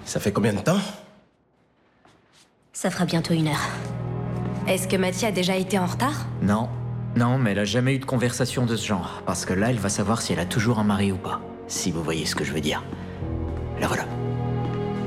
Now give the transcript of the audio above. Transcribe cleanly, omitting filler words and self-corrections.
Ça fait combien de temps? Ça fera bientôt 1 heure. Est-ce que Mathie a déjà été en retard? Non. Non, mais elle a jamais eu de conversation de ce genre. Parce que là, elle va savoir si elle a toujours un mari ou pas. Si vous voyez ce que je veux dire. La voilà.